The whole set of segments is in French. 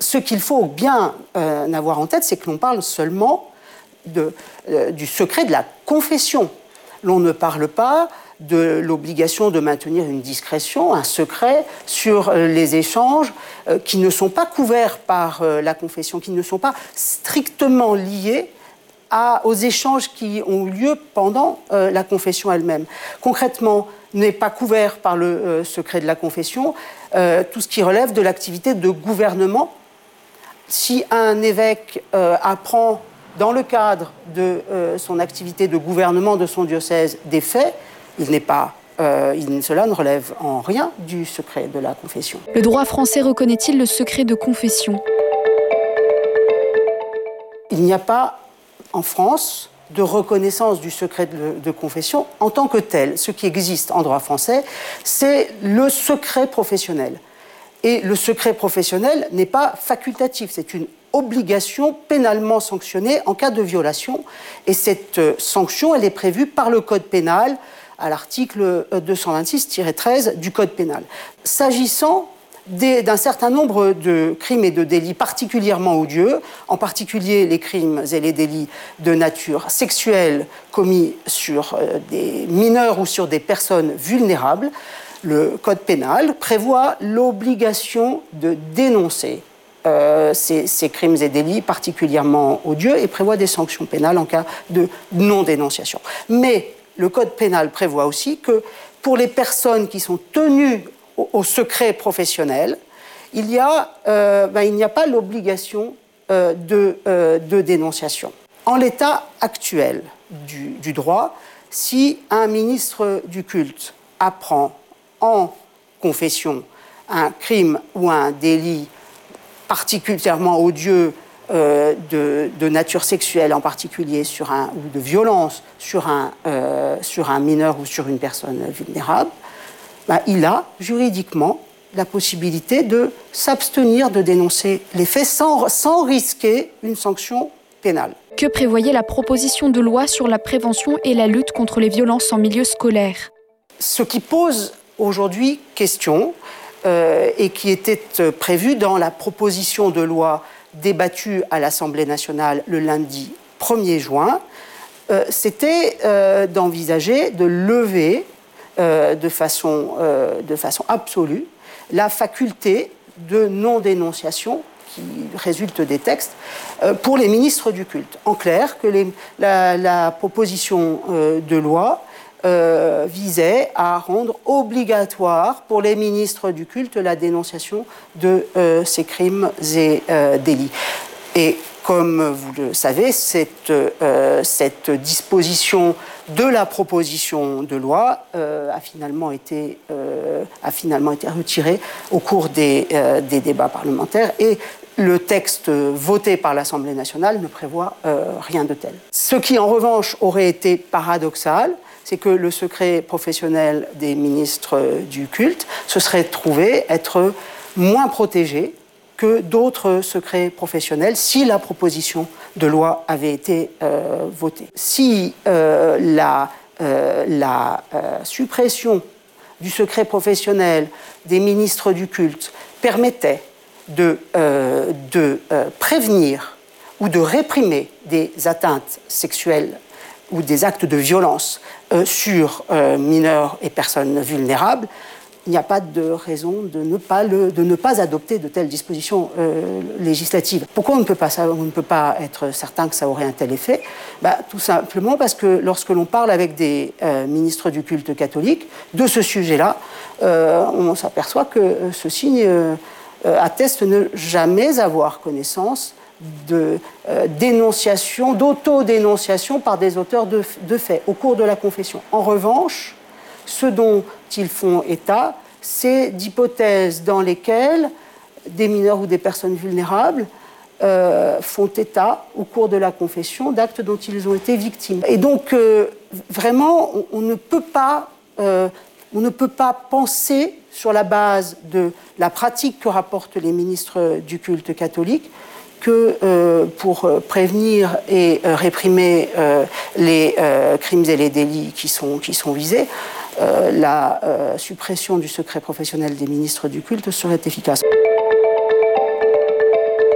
ce qu'il faut bien avoir en tête, c'est que l'on parle seulement du secret de la confession. L'on ne parle pas de l'obligation de maintenir une discrétion, un secret sur les échanges qui ne sont pas couverts par la confession, qui ne sont pas strictement liés aux échanges qui ont eu lieu pendant la confession elle-même. Concrètement, n'est pas couvert par le secret de la confession tout ce qui relève de l'activité de gouvernement. Si un évêque apprend dans le cadre de son activité de gouvernement de son diocèse des faits, cela ne relève en rien du secret de la confession. Le droit français reconnaît-il le secret de confession ? Il n'y a pas en France de reconnaissance du secret de confession en tant que tel. Ce qui existe en droit français, c'est le secret professionnel. Et le secret professionnel n'est pas facultatif, c'est une obligation pénalement sanctionnée en cas de violation. Et cette sanction, elle est prévue par le Code pénal à l'article 226-13 du Code pénal. S'agissant d'un certain nombre de crimes et de délits particulièrement odieux, en particulier les crimes et les délits de nature sexuelle commis sur des mineurs ou sur des personnes vulnérables, le Code pénal prévoit l'obligation de dénoncer ces crimes et délits particulièrement odieux et prévoit des sanctions pénales en cas de non-dénonciation. Mais le Code pénal prévoit aussi que pour les personnes qui sont tenues au secret professionnel, il n'y a pas l'obligation de dénonciation. En l'état actuel du droit, si un ministre du culte apprend en confession un crime ou un délit particulièrement odieux de nature sexuelle en particulier ou de violence sur un mineur ou sur une personne vulnérable, il a juridiquement la possibilité de s'abstenir de dénoncer les faits sans risquer une sanction pénale. Que prévoyait la proposition de loi sur la prévention et la lutte contre les violences en milieu scolaire ? Ce qui pose aujourd'hui question et qui était prévu dans la proposition de loi débattue à l'Assemblée nationale le lundi 1er juin, c'était d'envisager de lever de façon absolue la faculté de non-dénonciation qui résulte des textes pour les ministres du culte. En clair, que la proposition de loi visait à rendre obligatoire pour les ministres du culte la dénonciation de ces crimes et délits. Et comme vous le savez, cette disposition de la proposition de loi a finalement été retirée au cours des débats parlementaires et le texte voté par l'Assemblée nationale ne prévoit rien de tel. Ce qui, en revanche, aurait été paradoxal, c'est que le secret professionnel des ministres du culte se serait trouvé être moins protégé que d'autres secrets professionnels si la proposition de loi avait été votée. Si la suppression du secret professionnel des ministres du culte permettait de prévenir ou de réprimer des atteintes sexuelles ou des actes de violence sur mineurs et personnes vulnérables, il n'y a pas de raison de ne pas adopter de telles dispositions législatives. Pourquoi on ne peut pas être certain que ça aurait un tel effet ? Tout simplement parce que lorsque l'on parle avec des ministres du culte catholique de ce sujet-là, on s'aperçoit que ceux-ci attestent ne jamais avoir connaissance de dénonciation, d'autodénonciation par des auteurs de faits au cours de la confession. En revanche, ce dont ils font état, c'est d'hypothèses dans lesquelles des mineurs ou des personnes vulnérables font état au cours de la confession d'actes dont ils ont été victimes. Et donc, vraiment, on ne peut pas penser, sur la base de la pratique que rapportent les ministres du culte catholique, que pour prévenir et réprimer les crimes et les délits qui sont visés, la suppression du secret professionnel des ministres du culte serait efficace.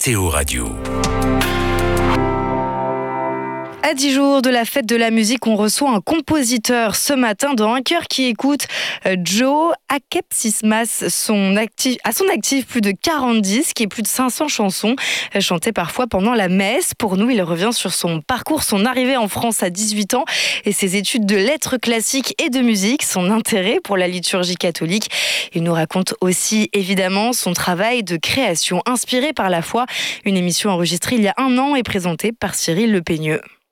Météo Radio. À 10 jours de la fête de la musique, on reçoit un compositeur ce matin dans Un cœur qui écoute. Joe Akepsismas, à son actif plus de 40 disques et plus de 500 chansons chantées parfois pendant la messe. Pour nous, il revient sur son parcours, son arrivée en France à 18 ans et ses études de lettres classiques et de musique, son intérêt pour la liturgie catholique. Il nous raconte aussi évidemment son travail de création inspiré par la foi. Une émission enregistrée il y a 1 an et présentée par Cyril Le Peigneux.